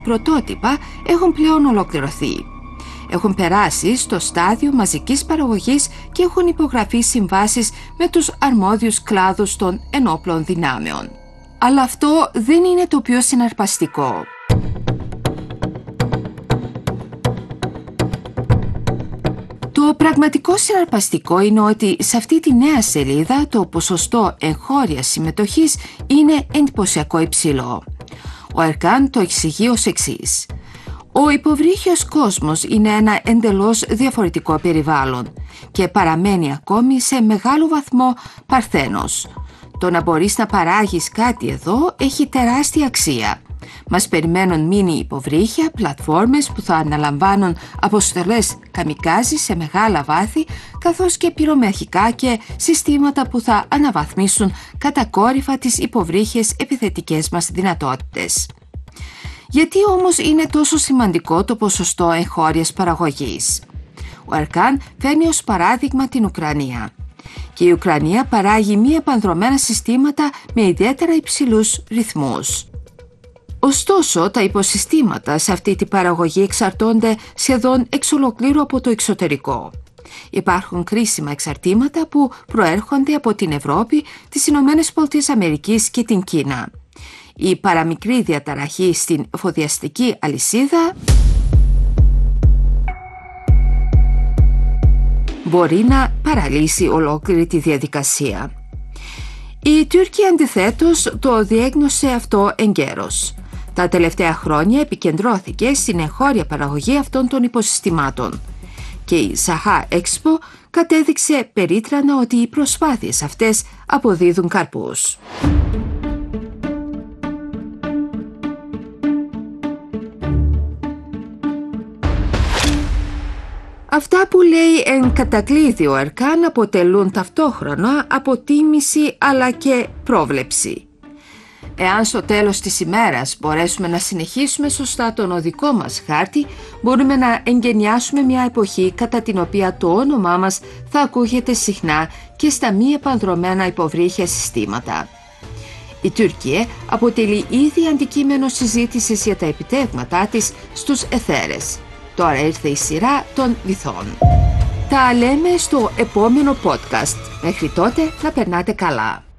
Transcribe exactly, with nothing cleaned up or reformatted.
πρωτότυπα έχουν πλέον ολοκληρωθεί. Έχουν περάσει στο στάδιο μαζικής παραγωγής και έχουν υπογραφεί συμβάσεις με τους αρμόδιους κλάδους των ενόπλων δυνάμεων. Αλλά αυτό δεν είναι το πιο συναρπαστικό. Το πραγματικό συναρπαστικό είναι ότι σε αυτή τη νέα σελίδα το ποσοστό εγχώριας συμμετοχής είναι εντυπωσιακό υψηλό. Ο Ερκάν το εξηγεί ως εξής. Ο υποβρύχιος κόσμος είναι ένα εντελώς διαφορετικό περιβάλλον και παραμένει ακόμη σε μεγάλο βαθμό παρθένος. Το να μπορείς να παράγεις κάτι εδώ έχει τεράστια αξία. Μας περιμένουν μίνι υποβρύχια, πλατφόρμες που θα αναλαμβάνουν αποστολές καμικάζι σε μεγάλα βάθη, καθώς και πυρομαχικά και συστήματα που θα αναβαθμίσουν κατακόρυφα τις υποβρύχιες επιθετικές μας δυνατότητες. Γιατί όμως είναι τόσο σημαντικό το ποσοστό εγχώριας παραγωγής? Ο Ερκάν φέρνει ως παράδειγμα την Ουκρανία. Και η Ουκρανία παράγει μη επανδρομένα συστήματα με ιδιαίτερα υψηλούς ρυθμούς. Ωστόσο, τα υποσυστήματα σε αυτή την παραγωγή εξαρτώνται σχεδόν εξ ολοκλήρου από το εξωτερικό. Υπάρχουν κρίσιμα εξαρτήματα που προέρχονται από την Ευρώπη, τις Ηνωμένες Πολιτείες Αμερικής και την Κίνα. Η παραμικρή διαταραχή στην εφοδιαστική αλυσίδα μπορεί να παραλύσει ολόκληρη τη διαδικασία. Η Τουρκία αντιθέτως το διέγνωσε αυτό εγκαίρως. Τα τελευταία χρόνια επικεντρώθηκε στην εγχώρια παραγωγή αυτών των υποσυστημάτων και η Saha Expo κατέδειξε περίτρανα ότι οι προσπάθειες αυτές αποδίδουν καρπούς. Αυτά που λέει εν κατακλείδη ο Ερκάν αποτελούν ταυτόχρονα αποτίμηση αλλά και πρόβλεψη. Εάν στο τέλος της ημέρας μπορέσουμε να συνεχίσουμε σωστά τον οδικό μας χάρτη, μπορούμε να εγκαινιάσουμε μια εποχή κατά την οποία το όνομά μας θα ακούγεται συχνά και στα μη επανδρομένα υποβρύχια συστήματα. Η Τουρκία αποτελεί ήδη αντικείμενο συζήτησης για τα επιτεύγματά της στους αιθέρες. Τώρα ήρθε η σειρά των βυθών. Τα λέμε στο επόμενο podcast. Μέχρι τότε να περνάτε καλά.